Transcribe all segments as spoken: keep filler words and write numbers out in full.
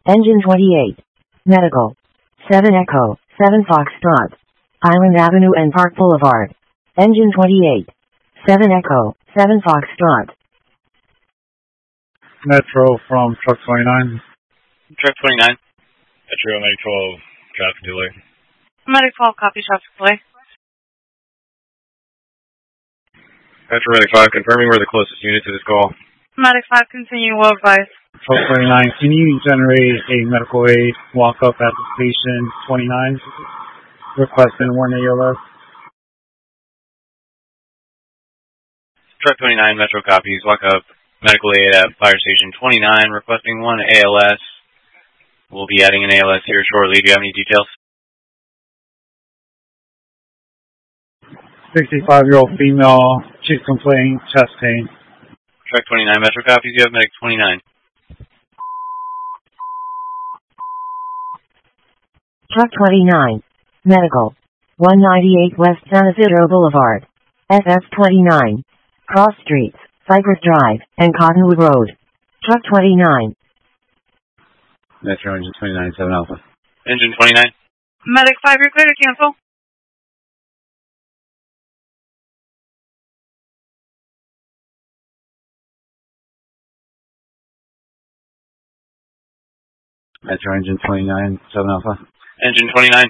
Engine twenty-eight. Medical. seven Echo, seven Foxtrot. Island Avenue and Park Boulevard. Engine twenty-eight. seven Echo, seven Foxtrot. Metro from Truck twenty-nine. Truck twenty-nine. Metro Medic twelve, traffic delay. Medic twelve, copy, traffic delay. Metro Medic five, confirming we're the closest unit to this call. Medic five, continue, well advised. Truck twenty-nine, can you generate a medical aid walk-up at the station twenty-nine? Requesting one A L S. Truck twenty-nine, Metro copies, walk up, medical aid at fire station twenty-nine, requesting one A L S. We'll be adding an A L S here shortly. Do you have any details? sixty-five-year-old female, chief complaint, chest pain. Truck twenty-nine, Metro copies, you have medic twenty-nine. Truck twenty-nine. Medical. one ninety-eight West San Isidro Boulevard. S S twenty-nine. Cross Streets, Cypress Drive, and Cottonwood Road. Truck twenty-nine. Metro Engine twenty-nine, seven Alpha. Engine twenty-nine. Medic five, you're clear to cancel. Metro Engine twenty-nine, seven Alpha. Engine twenty-nine.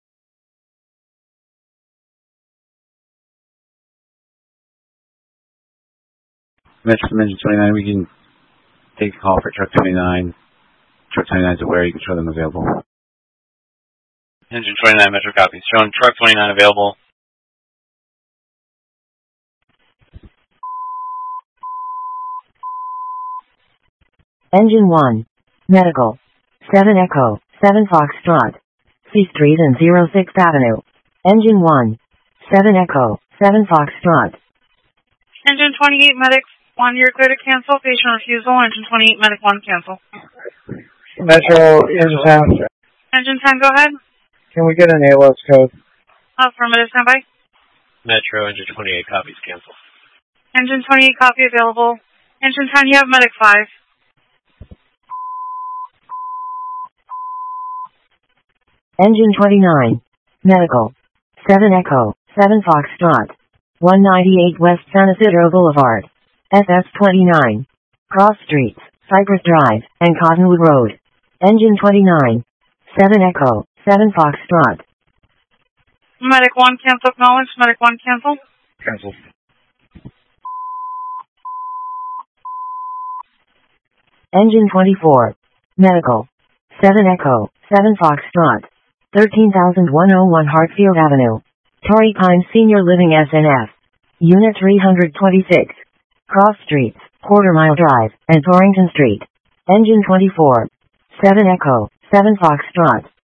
Metro from Engine twenty-nine, we can take a call for Truck twenty-nine. Truck twenty-nine is aware, you can show them available. Engine twenty-nine, Metro copies, showing Truck twenty-nine available. Engine one. Medical. seven Echo, seven Foxtrot. C Street and oh sixth Avenue. Engine one. seven Echo, seven Foxtrot. Engine twenty-eight, medic one, you're clear to cancel. Patient refusal. Engine twenty-eight, medic one, cancel. Metro, Engine ten. Engine ten, go ahead. Can we get an A L S code? Affirmative, standby. Metro Engine twenty-eight, copies, cancel. Engine twenty-eight, copy available. Engine ten, you have medic five. Engine twenty-nine. Medical. seven Echo, seven Foxtrot. one ninety-eight West San Isidro Boulevard. S S twenty-nine. Cross Streets, Cypress Drive, and Cottonwood Road. Engine twenty-nine. seven Echo, seven Foxtrot. Medic one, cancel, acknowledge. Medic one, cancel. Cancel. Engine twenty-four. Medical. seven Echo, seven Foxtrot. thirteen thousand one oh one Hartfield Avenue. Torrey Pines Senior Living S N F. Unit three hundred twenty-six. Cross Streets, Quarter Mile Drive, and Torrington Street. Engine twenty-four. seven Echo, seven Foxtrot.